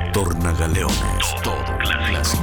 Tornagaleones, todo clásico.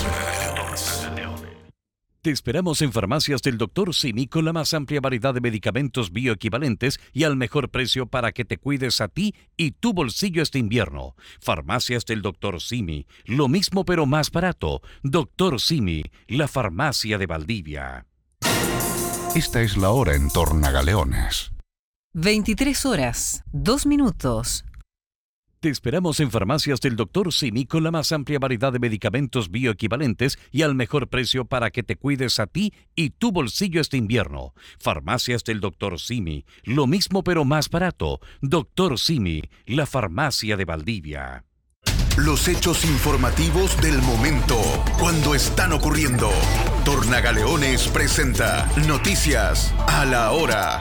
Te esperamos en Farmacias del Dr. Simi con la más amplia variedad de medicamentos bioequivalentes y al mejor precio para que te cuides a ti y tu bolsillo este invierno. Farmacias del Dr. Simi, lo mismo pero más barato. Dr. Simi, la farmacia de Valdivia. Esta es la hora en Tornagaleones. 23 horas, 2 minutos. Te esperamos en Farmacias del Dr. Simi con la más amplia variedad de medicamentos bioequivalentes y al mejor precio para que te cuides a ti y tu bolsillo este invierno. Farmacias del Dr. Simi, lo mismo pero más barato. Dr. Simi, la farmacia de Valdivia. Los hechos informativos del momento, cuando están ocurriendo. Tornagaleones presenta Noticias a la Hora.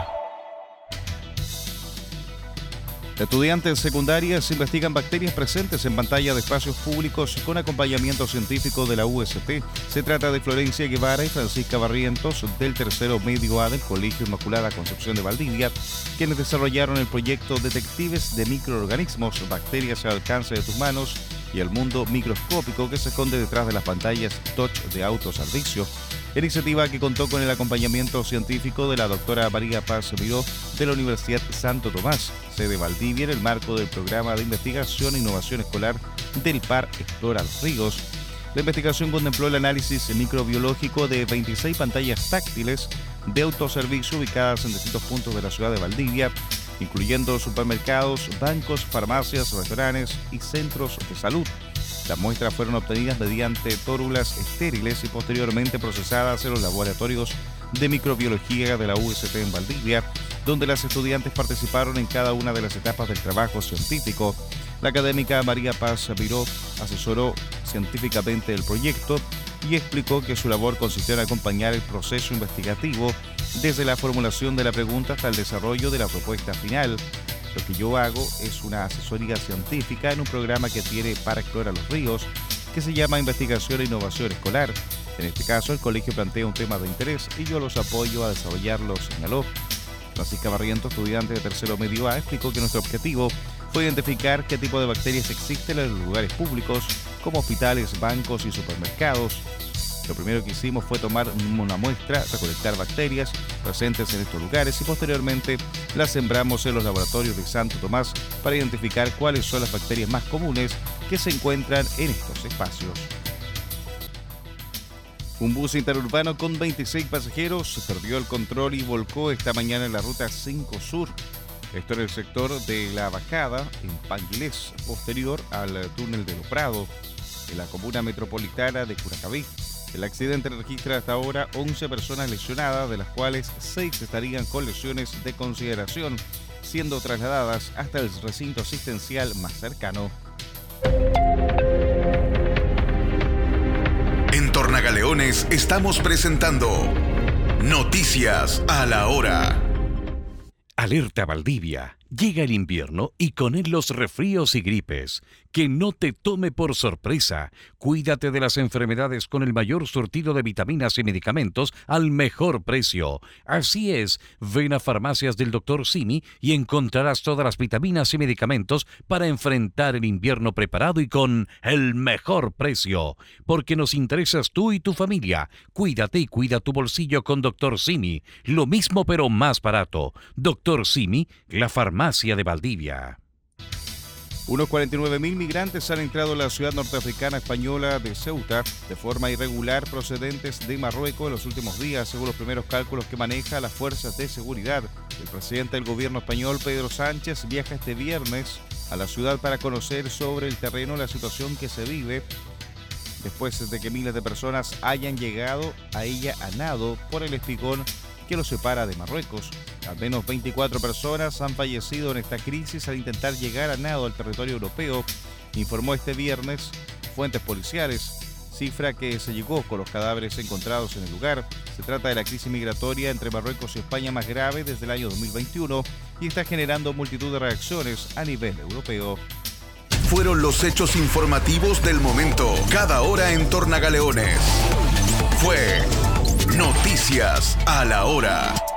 Estudiantes secundarias investigan bacterias presentes en pantalla de espacios públicos con acompañamiento científico de la UST. Se trata de Florencia Guevara y Francisca Barrientos del tercero medio A del Colegio Inmaculada Concepción de Valdivia, quienes desarrollaron el proyecto Detectives de Microorganismos, Bacterias al alcance de tus manos y el mundo microscópico que se esconde detrás de las pantallas touch de autoservicio. Iniciativa que contó con el acompañamiento científico de la doctora María Paz Miró de la Universidad Santo Tomás, sede Valdivia, en el marco del programa de investigación e innovación escolar del PAR Explora los Ríos. La investigación contempló el análisis microbiológico de 26 pantallas táctiles de autoservicio ubicadas en distintos puntos de la ciudad de Valdivia, incluyendo supermercados, bancos, farmacias, restaurantes y centros de salud. Las muestras fueron obtenidas mediante tórulas estériles y posteriormente procesadas en los laboratorios de microbiología de la UST en Valdivia, donde las estudiantes participaron en cada una de las etapas del trabajo científico. La académica María Paz Miró asesoró científicamente el proyecto y explicó que su labor consistió en acompañar el proceso investigativo desde la formulación de la pregunta hasta el desarrollo de la propuesta final. Lo que yo hago es una asesoría científica en un programa que tiene para Explora los Ríos, que se llama Investigación e Innovación Escolar. En este caso, el colegio plantea un tema de interés y yo los apoyo a desarrollarlo, señaló. Francisca Barrientos, estudiante de tercero medio A, explicó que nuestro objetivo fue identificar qué tipo de bacterias existen en los lugares públicos, como hospitales, bancos y supermercados. Lo primero que hicimos fue tomar una muestra, recolectar bacterias presentes en estos lugares y posteriormente las sembramos en los laboratorios de Santo Tomás para identificar cuáles son las bacterias más comunes que se encuentran en estos espacios. Un bus interurbano con 26 pasajeros perdió el control y volcó esta mañana en la ruta 5 Sur. Esto en el sector de La Bajada, en Panguilés, posterior al túnel de Lo Prado, en la comuna metropolitana de Curacaví. El accidente registra hasta ahora 11 personas lesionadas, de las cuales 6 estarían con lesiones de consideración, siendo trasladadas hasta el recinto asistencial más cercano. En Tornagaleones estamos presentando Noticias a la Hora. Alerta Valdivia. Llega el invierno y con él los resfríos y gripes. Que no te tome por sorpresa. Cuídate de las enfermedades con el mayor surtido de vitaminas y medicamentos al mejor precio. Así es, ven a Farmacias del Dr. Simi y encontrarás todas las vitaminas y medicamentos para enfrentar el invierno preparado y con el mejor precio. Porque nos interesas tú y tu familia. Cuídate y cuida tu bolsillo con Dr. Simi. Lo mismo pero más barato. Dr. Simi, la farmacia de Valdivia. Unos 49.000 migrantes han entrado a la ciudad norteafricana española de Ceuta de forma irregular procedentes de Marruecos en los últimos días, según los primeros cálculos que maneja las fuerzas de seguridad. El presidente del gobierno español, Pedro Sánchez, viaja este viernes a la ciudad para conocer sobre el terreno la situación que se vive después de que miles de personas hayan llegado a ella a nado por el espigón que los separa de Marruecos. Al menos 24 personas han fallecido en esta crisis al intentar llegar a nado al territorio europeo, informó este viernes fuentes policiales, cifra que se llegó con los cadáveres encontrados en el lugar. Se trata de la crisis migratoria entre Marruecos y España más grave desde el año 2021 y está generando multitud de reacciones a nivel europeo. Fueron los hechos informativos del momento, cada hora en Tornagaleones. Fue Noticias a la Hora.